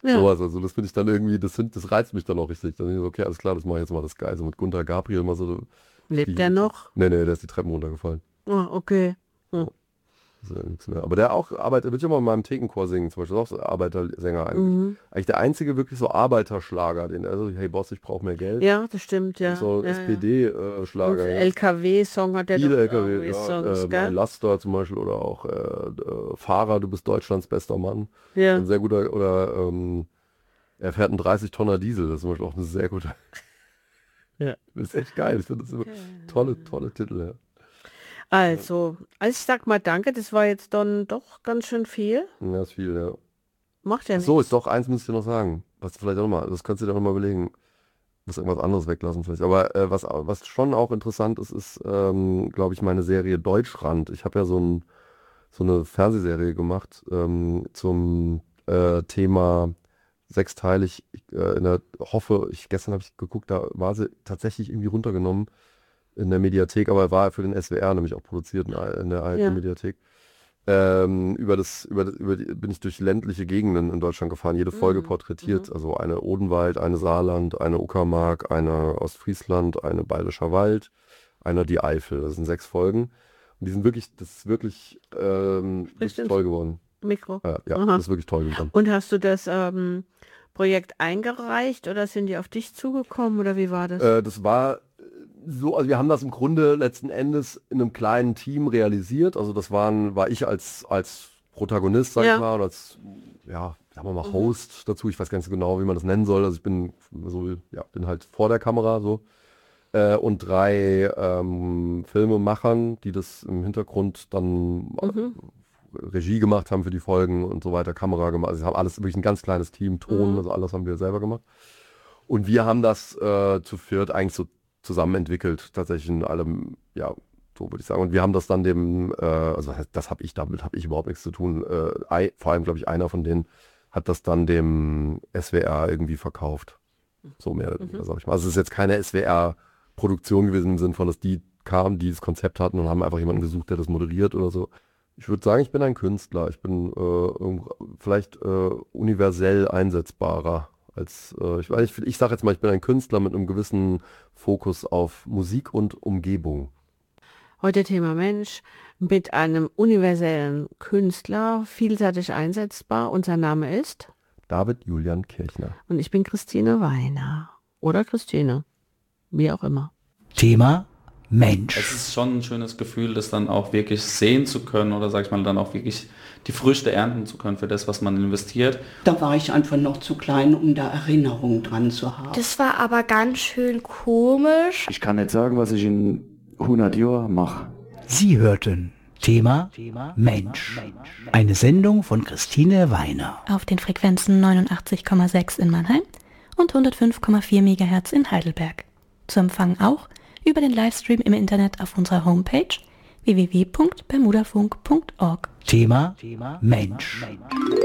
Ja. Sowas, also das finde ich dann irgendwie, das reizt mich dann auch richtig. Dann denke ich so, okay, alles klar, das mache ich jetzt mal das Geil. So mit Gunther Gabriel mal so. Lebt der noch? Nee, der ist die Treppen runtergefallen. Ah, okay. Hm. Das ist ja nichts mehr. Aber der auch arbeitet, wird ja mal in meinem Thekenchor singen, zum Beispiel, ist auch so Arbeitersänger eigentlich. Mhm. Eigentlich der einzige wirklich so Arbeiterschlager, den, also, hey Boss, ich brauche mehr Geld. Ja, das stimmt, ja. So Ja, ja. Und SPD-Schlager, ja. LKW-Song hat der Viele doch LKW, irgendwie ja, Songs, Mein gell? Laster zum Beispiel oder auch Fahrer, du bist Deutschlands bester Mann. Ein Ja. sehr guter, oder er fährt einen 30-Tonner Diesel, das ist zum Beispiel auch eine sehr gute, Ja. das ist echt geil. Ich finde das so Okay. tolle Titel, ja. Also ich sag mal danke, das war jetzt dann doch ganz schön viel. Ja, ist viel, ja. Macht ja Ach so, ist nichts. doch, eins müsst ihr noch sagen. Was vielleicht auch nochmal, das kannst du dir noch mal überlegen. Muss irgendwas anderes weglassen vielleicht. Aber was schon auch interessant ist, ist, glaube ich, meine Serie Deutschrand. Ich habe ja so eine Fernsehserie gemacht zum Thema sechsteilig. Gestern habe ich geguckt, da war sie tatsächlich irgendwie runtergenommen in der Mediathek, aber war für den SWR nämlich auch produziert in der alten Ja. Mediathek. Bin ich durch ländliche Gegenden in Deutschland gefahren, jede Folge Mhm. porträtiert, also eine Odenwald, eine Saarland, eine Uckermark, eine Ostfriesland, eine Bayerischer Wald, eine die Eifel. Das sind 6 Folgen. Und die sind wirklich, das ist Sprichst wirklich ins toll geworden. Mikro. Ja, Aha. das ist wirklich toll geworden. Und hast du das Projekt eingereicht oder sind die auf dich zugekommen oder wie war das? Das war so, also wir haben das im Grunde letzten Endes in einem kleinen Team realisiert. Also war ich als Protagonist, sag ich Ja. mal, und als, ja, sagen wir mal, Mhm. Host dazu. Ich weiß gar nicht so genau, wie man das nennen soll. Also ich bin bin halt vor der Kamera so. Und 3 Filmemachern, die das im Hintergrund dann Mhm. Regie gemacht haben für die Folgen und so weiter, Kamera gemacht. Also sie haben alles wirklich ein ganz kleines Team, Ton, Mhm. also alles haben wir selber gemacht. Und wir haben das zu viert eigentlich so zusammen entwickelt, tatsächlich in allem, ja, so würde ich sagen. Und wir haben das dann also damit habe ich überhaupt nichts zu tun. Vor allem, glaube ich, einer von denen hat das dann dem SWR irgendwie verkauft. So mehr oder weniger, sag ich mal. Also es ist jetzt keine SWR-Produktion gewesen im Sinne von, dass die kamen, die das Konzept hatten und haben einfach jemanden gesucht, der das moderiert oder so. Ich würde sagen, ich bin ein Künstler. Ich bin vielleicht universell einsetzbarer als, ich sage jetzt mal, ich bin ein Künstler mit einem gewissen Fokus auf Musik und Umgebung. Heute Thema Mensch mit einem universellen Künstler, vielseitig einsetzbar. Unser Name ist David Julian Kirchner. und ich bin Christine Weiner. Oder Christine, wie auch immer. Thema Mensch. Es ist schon ein schönes Gefühl, das dann auch wirklich sehen zu können oder sag ich mal dann auch wirklich die Früchte ernten zu können für das, was man investiert. Da war ich einfach noch zu klein, um da Erinnerungen dran zu haben. Das war aber ganz schön komisch. Ich kann nicht sagen, was ich in 100 Jahren mache. Sie hörten Thema Mensch. Eine Sendung von Christine Weiner. Auf den Frequenzen 89,6 in Mannheim und 105,4 MHz in Heidelberg. Zu empfangen auch über den Livestream im Internet auf unserer Homepage www.bermudafunk.org. Thema Mensch.